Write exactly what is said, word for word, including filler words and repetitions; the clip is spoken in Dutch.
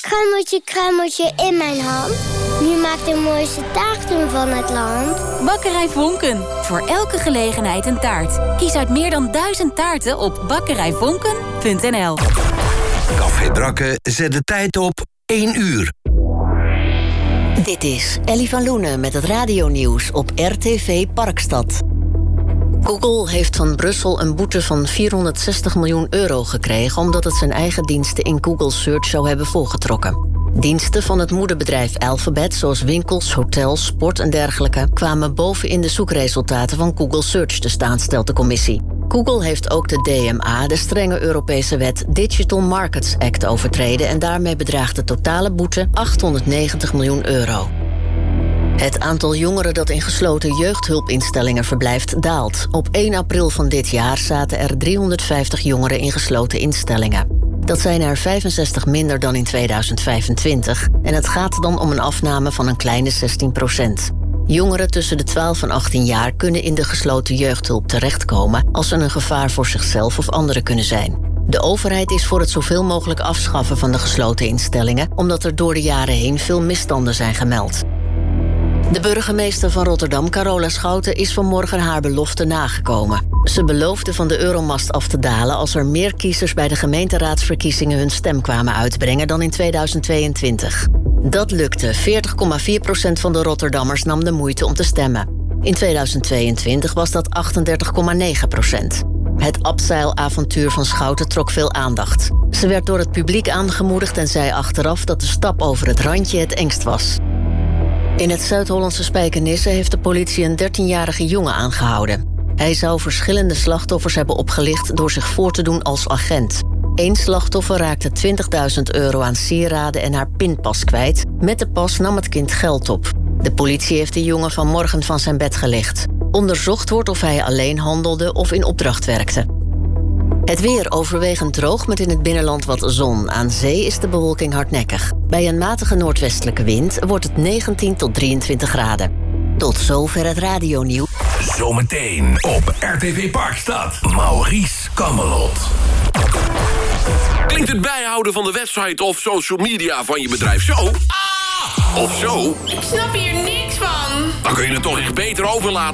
Kruimeltje, kruimeltje in mijn hand. Wie maakt de mooiste taarten van het land? Bakkerij Vonken. Voor elke gelegenheid een taart. Kies uit meer dan duizend taarten op bakkerij vonken punt n l. Café Drakke zet de tijd op één uur. Dit is Ellie van Loenen met het radionieuws op R T V Parkstad. Google heeft van Brussel een boete van vierhonderdzestig miljoen euro gekregen... omdat het zijn eigen diensten in Google Search zou hebben volgetrokken. Diensten van het moederbedrijf Alphabet, zoals winkels, hotels, sport en dergelijke... kwamen boven in de zoekresultaten van Google Search te staan, stelt de commissie. Google heeft ook de D M A, de strenge Europese wet Digital Markets Act, overtreden... en daarmee bedraagt de totale boete achthonderdnegentig miljoen euro. Het aantal jongeren dat in gesloten jeugdhulpinstellingen verblijft daalt. Op één april van dit jaar zaten er driehonderdvijftig jongeren in gesloten instellingen. Dat zijn er vijfenzestig minder dan in tweeduizend vijfentwintig... en het gaat dan om een afname van een kleine zestien procent. Jongeren tussen de twaalf en achttien jaar kunnen in de gesloten jeugdhulp terechtkomen... als ze een gevaar voor zichzelf of anderen kunnen zijn. De overheid is voor het zoveel mogelijk afschaffen van de gesloten instellingen... omdat er door de jaren heen veel misstanden zijn gemeld. De burgemeester van Rotterdam, Carola Schouten, is vanmorgen haar belofte nagekomen. Ze beloofde van de euromast af te dalen als er meer kiezers bij de gemeenteraadsverkiezingen hun stem kwamen uitbrengen dan in tweeduizend tweeëntwintig. Dat lukte. veertig komma vier procent van de Rotterdammers nam de moeite om te stemmen. In tweeduizend tweeëntwintig was dat achtendertig komma negen procent. Het abseilavontuur van Schouten trok veel aandacht. Ze werd door het publiek aangemoedigd en zei achteraf dat de stap over het randje het engst was. In het Zuid-Hollandse Spijkenisse heeft de politie een dertienjarige jongen aangehouden. Hij zou verschillende slachtoffers hebben opgelicht door zich voor te doen als agent. Eén slachtoffer raakte twintigduizend euro aan sieraden en haar pinpas kwijt. Met de pas nam het kind geld op. De politie heeft de jongen vanmorgen van zijn bed gelicht. Onderzocht wordt of hij alleen handelde of in opdracht werkte. Het weer overwegend droog met in het binnenland wat zon. Aan zee is de bewolking hardnekkig. Bij een matige noordwestelijke wind wordt het negentien tot drieëntwintig graden. Tot zover het radionieuws. Zometeen op R T V Parkstad. Maurice Kamelot. Klinkt het bijhouden van de website of social media van je bedrijf zo? Ah! Of zo? Ik snap hier niks van. Dan kun je het toch echt beter overlaten